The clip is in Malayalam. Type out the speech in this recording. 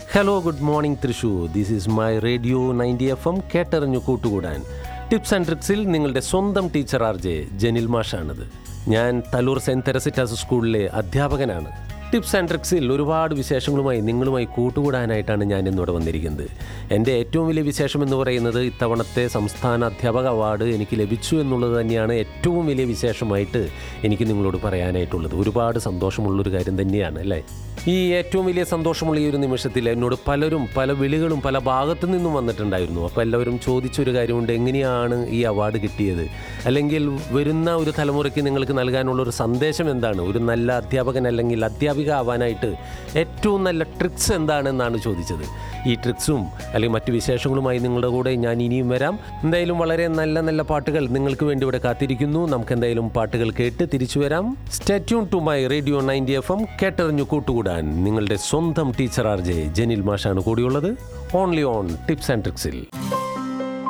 Hello good morning Thrissur. This is my radio 90 FM കേട്ടറിഞ്ഞു കൂട്ടുകൂടാൻ. ടിപ്സ് ആൻഡ് ട്രിക്സിൽ നിങ്ങളുടെ സ്വന്തം ടീച്ചർ RJ ജനിൽ മാഷാണിത്. ഞാൻ തലൂർ സെൻറ്റ് തെരസിറ്റാസ് സ്കൂളിലെ അധ്യാപകനാണ്. ടിപ്സ് ആൻഡ് ട്രിക്സിൽ ഒരുപാട് വിശേഷങ്ങളുമായി നിങ്ങളുമായി കൂട്ടുകൂടാനായിട്ടാണ് ഞാൻ ഇന്നിവിടെ വന്നിരിക്കുന്നത്. എൻ്റെ ഏറ്റവും വലിയ വിശേഷം എന്ന് പറയുന്നത് ഇത്തവണത്തെ സംസ്ഥാന അധ്യാപക അവാർഡ് എനിക്ക് ലഭിച്ചു എന്നുള്ളത് തന്നെയാണ് ഏറ്റവും വലിയ വിശേഷമായിട്ട് എനിക്ക് നിങ്ങളോട് പറയാനായിട്ടുള്ളത്. ഒരുപാട് സന്തോഷമുള്ളൊരു കാര്യം തന്നെയാണ് അല്ലേ. ഈ ഏറ്റവും വലിയ സന്തോഷമുള്ള ഈ ഒരു നിമിഷത്തിൽ എന്നോട് പലരും പല വിളികളും പല ഭാഗത്തു നിന്നും വന്നിട്ടുണ്ടായിരുന്നു. അപ്പോൾ എല്ലാവരും ചോദിച്ചൊരു കാര്യമുണ്ട്, എങ്ങനെയാണ് ഈ അവാർഡ് കിട്ടിയത്, അല്ലെങ്കിൽ വരുന്ന ഒരു തലമുറയ്ക്ക് നിങ്ങൾക്ക് നൽകാനുള്ളൊരു സന്ദേശം എന്താണ്, ഒരു നല്ല അധ്യാപകൻ അല്ലെങ്കിൽ അധ്യാപിക ആവാനായിട്ട് ഏറ്റവും നല്ല ട്രിക്സ് എന്താണെന്നാണ് ചോദിച്ചത്. ഈ ട്രിക്സും അല്ലെങ്കിൽ മറ്റു വിശേഷങ്ങളുമായി നിങ്ങളുടെ കൂടെ ഞാൻ ഇനിയും വരാം. എന്തായാലും വളരെ നല്ല നല്ല പാട്ടുകൾ നിങ്ങൾക്ക് വേണ്ടി ഇവിടെ കാത്തിരിക്കുന്നു. നമുക്ക് എന്തായാലും പാട്ടുകൾ കേട്ട് തിരിച്ചു വരാം. Stay tune to my radio 90 FM കേട്ടറിഞ്ഞു കൂട്ടുകൂടാൻ. നിങ്ങളുടെ സ്വന്തം ടീച്ചർ RJ ജനിൽ മാഷാണ് കൂടിയുള്ളത്. Only on tips and ട്രിക്സിൽ.